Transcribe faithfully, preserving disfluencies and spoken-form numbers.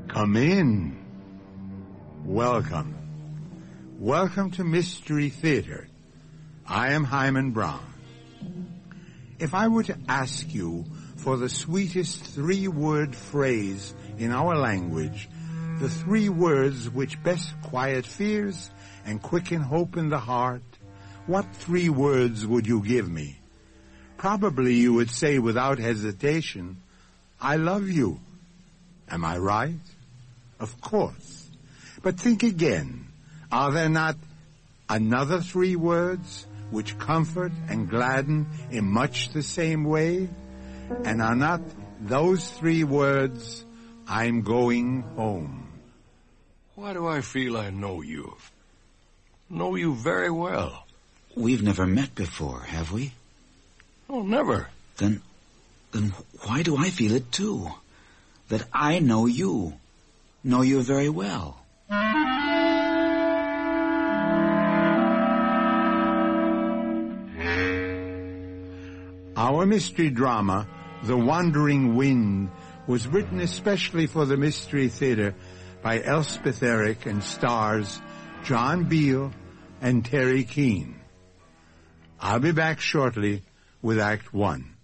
Come in. Welcome. Welcome to Mystery Theater. I am Hyman Brown. If I were to ask you for the sweetest three-word phrase in our language, the three words which best quiet fears and quicken hope in the heart, what three words would you give me? Probably you would say without hesitation, I love you. Am I right? Of course. But think again. Are there not another three words which comfort and gladden in much the same way? And are not those three words, I'm going home? Why do I feel I know you? Know you very well. We've never met before, have we? Oh, never. Then, then why do I feel it too? That I know you, know you very well. Our mystery drama, The Wandering Wind, was written especially for the Mystery Theater by Elspeth Eric and stars John Beal and Terry Keane. I'll be back shortly with Act One.